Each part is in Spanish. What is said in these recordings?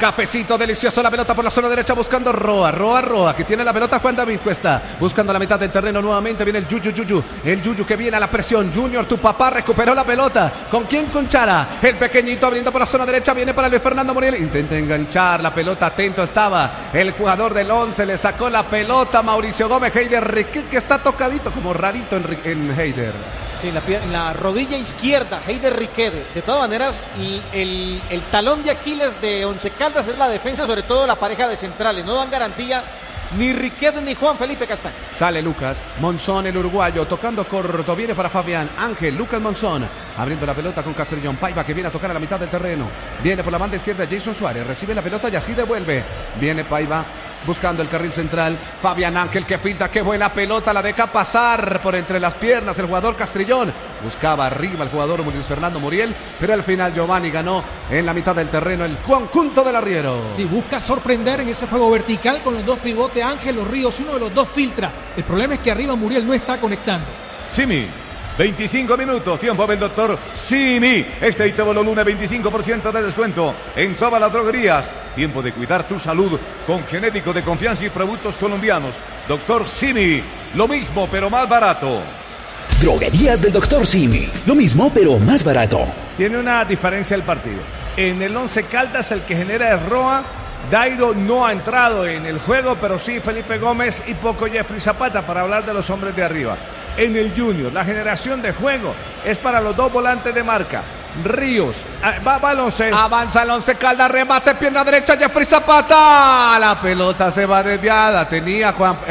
cafecito delicioso, la pelota por la zona derecha buscando Roa, que tiene la pelota Juan David Cuesta, buscando la mitad del terreno nuevamente, viene el Yuyu que viene a la presión, Junior, tu papá recuperó la pelota, ¿con quién? Con Chara, el pequeñito abriendo por la zona derecha, viene para Luis Fernando Muriel, intenta enganchar la pelota, atento estaba el jugador del 11, le sacó la pelota Mauricio Gómez, Heider Riquet, que está tocadito como rarito en Heider. Sí, en la rodilla izquierda, Heider Riquet. De todas maneras, el talón de Aquiles de Once Caldas es la defensa, sobre todo la pareja de centrales. No dan garantía ni Riquet ni Juan Felipe Castaño. Sale Lucas Monzón, el uruguayo, tocando corto, viene para Fabián Ángel, Lucas Monzón, abriendo la pelota con Castellón, Paiva que viene a tocar a la mitad del terreno, viene por la banda izquierda Jason Suárez, recibe la pelota y así devuelve, viene Paiva buscando el carril central, Fabián Ángel que filtra, qué buena pelota, la deja pasar por entre las piernas el jugador Castrillón, buscaba arriba el jugador Luis Fernando Muriel, pero al final Giovanni ganó en la mitad del terreno el conjunto del arriero. Sí, busca sorprender en ese juego vertical con los dos pivotes, Ángel Los Ríos, uno de los dos filtra, el problema es que arriba Muriel no está conectando. Simi, 25 minutos, tiempo del doctor Simi. Este y todo lo lunes 25% de descuento en todas las droguerías. Tiempo de cuidar tu salud con genético de confianza y productos colombianos. Doctor Simi, lo mismo pero más barato. Droguerías del Doctor Simi, lo mismo pero más barato. Tiene una diferencia el partido. En el Once Caldas el que genera es Roa. Dairo no ha entrado en el juego, pero sí Felipe Gómez y poco Jeffrey Zapata para hablar de los hombres de arriba. En el Junior, la generación de juego es para los dos volantes de marca. Ríos, va al 11. Avanza el 11 Caldas, remate, pierna derecha, Jeffrey Zapata. La pelota se va desviada. Tenía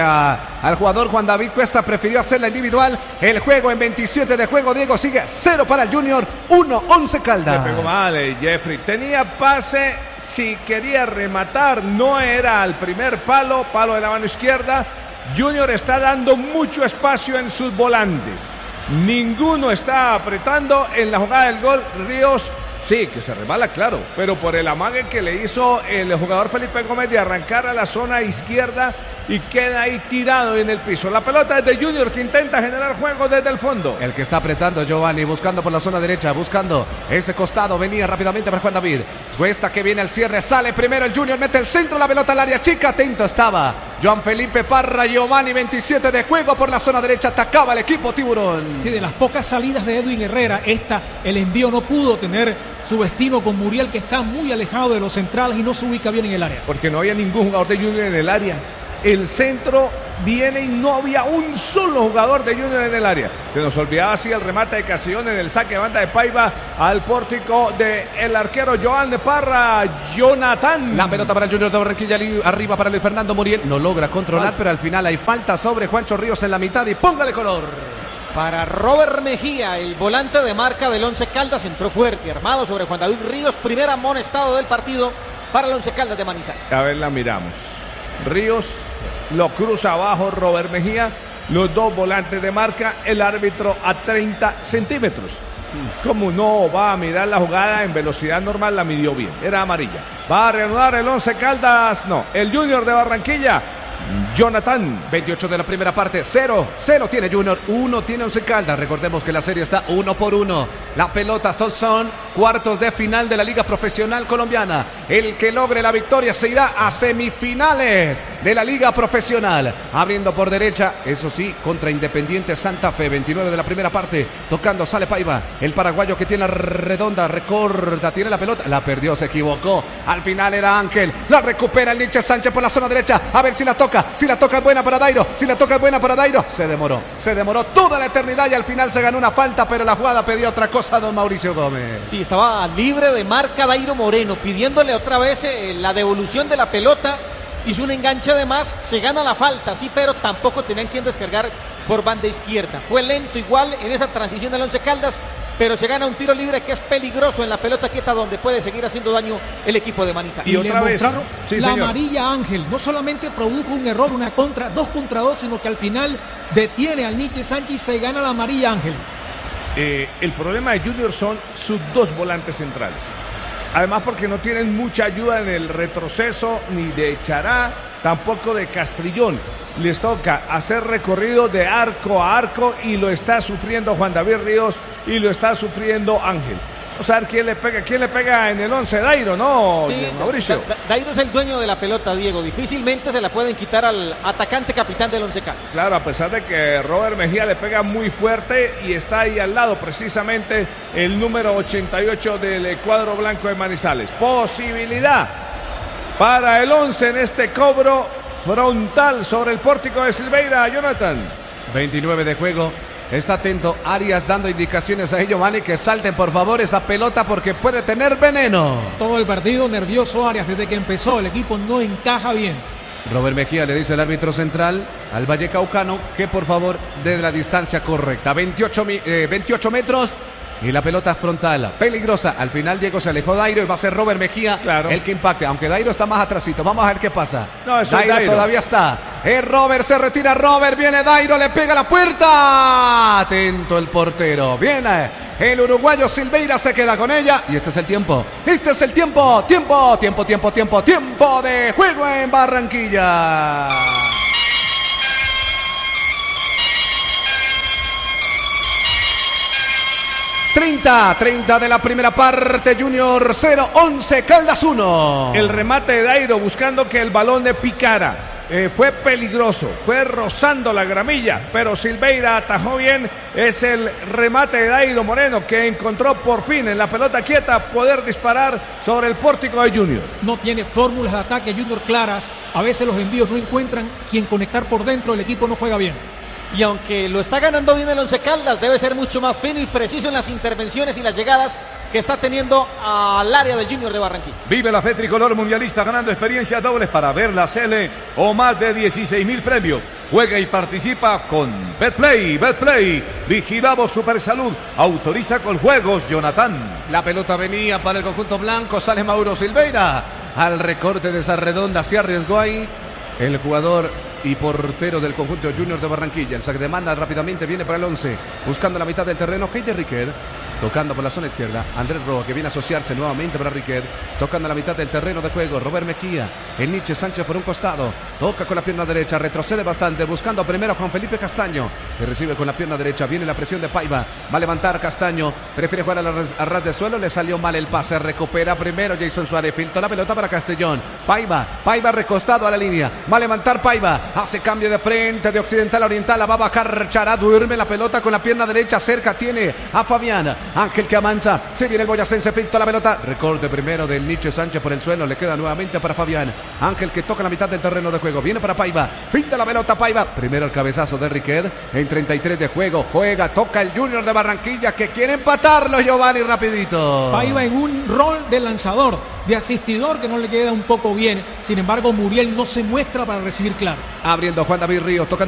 al jugador Juan David Cuesta, prefirió hacerla individual. El juego en 27 de juego, Diego, sigue 0 para el Junior, 1, 11 Caldas. Le pegó mal, Jeffrey. Tenía pase, si quería rematar, no era al primer palo de la mano izquierda. Junior está dando mucho espacio en sus volantes. Ninguno está apretando en la jugada del gol. Ríos, sí, que se resbala, claro, pero por el amague que le hizo el jugador Felipe Gómez de arrancar a la zona izquierda y queda ahí tirado en el piso. La pelota es de Junior que intenta generar juego desde el fondo. El que está apretando Giovanni, buscando por la zona derecha, buscando ese costado, venía rápidamente para Juan David. Cuesta que viene al cierre, sale primero el Junior, mete el centro, la pelota al área chica, atento estaba Juan Felipe Parra, Giovanni, 27 de juego por la zona derecha, atacaba el equipo Tiburón. Sí, de las pocas salidas de Edwin Herrera, el envío no pudo tener su destino con Muriel, que está muy alejado de los centrales y no se ubica bien en el área. Porque no había ningún jugador de Junior en el área. El centro viene y no había un solo jugador de Junior en el área. Se nos olvidaba así el remate de Castellón en el saque de banda de Paiva al pórtico del arquero Joan de Parra, Jonathan. La pelota para el Junior de Barranquilla, arriba para Luis Fernando Muriel. No logra controlar, pero al final hay falta sobre Juancho Ríos en la mitad y póngale color. Para Robert Mejía, el volante de marca del Once Caldas, entró fuerte, armado sobre Juan David Ríos, primer amonestado del partido para el Once Caldas de Manizales. A ver, la miramos. Ríos lo cruza abajo Robert Mejía, los dos volantes de marca, el árbitro a 30 centímetros. Como no va a mirar la jugada en velocidad normal, la midió bien, era amarilla. Va a reanudar el Once Caldas, no, el Junior de Barranquilla. Jonathan. 28 de la primera parte, 0 tiene Junior, 1 tiene Once Caldas. Recordemos que la serie está 1-1. La pelota, estos son cuartos de final de la Liga Profesional Colombiana. El que logre la victoria se irá a semifinales de la Liga Profesional. Abriendo por derecha, eso sí, contra Independiente Santa Fe. 29 de la primera parte, tocando, sale Paiva, el paraguayo que tiene la redonda, recorta, tiene la pelota, la perdió, se equivocó. Al final era Ángel, la recupera el Nietzsche Sánchez por la zona derecha, a ver si la toca es buena para Dairo, se demoró toda la eternidad y al final se ganó una falta, pero la jugada pedía otra cosa don Mauricio Gómez. Sí, estaba libre de marca Dairo Moreno, pidiéndole otra vez la devolución de la pelota, hizo un enganche de más, se gana la falta, sí, pero tampoco tenían quien descargar por banda izquierda, fue lento igual en esa transición del Once Caldas, pero se gana un tiro libre que es peligroso en la pelota quieta donde puede seguir haciendo daño el equipo de Manizales. Y otra vez mostraron la amarilla Ángel, no solamente produjo un error, una contra, 2 contra 2, sino que al final detiene al Nietzsche Sánchez y se gana la amarilla Ángel. El problema de Junior son sus dos volantes centrales. Además porque no tienen mucha ayuda en el retroceso ni de Chará, tampoco de Castrillón. Les toca hacer recorrido de arco a arco y lo está sufriendo Juan David Ríos y lo está sufriendo Ángel. Vamos a ver quién le pega en el 11. Dairo, ¿no, sí, Mauricio? Dairo es el dueño de la pelota, Diego. Difícilmente se la pueden quitar al atacante capitán del Once Caldas. Claro, a pesar de que Robert Mejía le pega muy fuerte y está ahí al lado precisamente el número 88 del cuadro blanco de Manizales. Posibilidad para el 11 en este cobro frontal sobre el pórtico de Silveira, Jonathan. 29 de juego. Está atento Arias dando indicaciones a Giovanni que salten por favor esa pelota porque puede tener veneno. Todo el partido nervioso Arias desde que empezó. El equipo no encaja bien. Robert Mejía le dice al árbitro central, al Vallecaucano, que por favor dé la distancia correcta. 28 metros y la pelota frontal. Peligrosa. Al final Diego se alejó Dairo y va a ser Robert Mejía el que impacte. Aunque Dairo está más atrasito. Vamos a ver qué pasa. No, Dairo todavía está. Robert, se retira Robert. Viene Dairo, le pega la puerta. Atento el portero. Viene el uruguayo Silveira, se queda con ella. Y este es el tiempo. Este es el tiempo. Tiempo de juego en Barranquilla. 30 de la primera parte, Junior 0, 11, Caldas 1. El remate de Dairo buscando que el balón le picara. Fue peligroso, fue rozando la gramilla, pero Silveira atajó bien. Es el remate de Dairo Moreno que encontró por fin en la pelota quieta poder disparar sobre el pórtico de Junior. No tiene fórmulas de ataque Junior claras. A veces los envíos no encuentran quien conectar por dentro. El equipo no juega bien. Y aunque lo está ganando bien el Once Caldas, debe ser mucho más fino y preciso en las intervenciones y las llegadas que está teniendo al área de Junior de Barranquilla. Vive la fe tricolor mundialista ganando experiencias dobles para ver la Sele o más de 16.000 premios. Juega y participa con Betplay. Betplay, vigilamos Supersalud. Autoriza con juegos, Jonathan. La pelota venía para el conjunto blanco. Sale Mauro Silveira. Al recorte de esa redonda se arriesgó ahí el jugador y portero del conjunto Junior de Barranquilla. El saque de manda rápidamente viene para el 11. Buscando la mitad del terreno. Keiter Riquet. Tocando por la zona izquierda. Andrés Roa que viene a asociarse nuevamente para Riquet. Tocando la mitad del terreno de juego. Robert Mejía. El Nietzsche Sánchez por un costado. Toca con la pierna derecha. Retrocede bastante. Buscando primero a Juan Felipe Castaño. Que recibe con la pierna derecha. Viene la presión de Paiva. Va a levantar Castaño. Prefiere jugar a ras de suelo. Le salió mal el pase. Recupera primero Jason Suárez. Filtró la pelota para Castellón. Paiva recostado a la línea. Va a levantar Paiva. Hace cambio de frente de occidental a oriental. La va a bajar Chará. Duerme la pelota con la pierna derecha. Cerca tiene a Fabián. Ángel que avanza. Se viene el boyacense. Filtra la pelota. Recorte primero del Nietzsche Sánchez por el suelo. Le queda nuevamente para Fabián. Ángel que toca la mitad del terreno de juego. Viene para Paiva. Filtra la pelota Paiva. Primero el cabezazo de Riquet. En 33 de juego. Juega. Toca el Junior de Barranquilla que quiere empatarlo. Giovanni rapidito. Paiva en un rol de lanzador, de asistidor que no le queda un poco bien. Sin embargo, Muriel no se muestra para recibir claro. Abriendo Juan David Ríos. Toca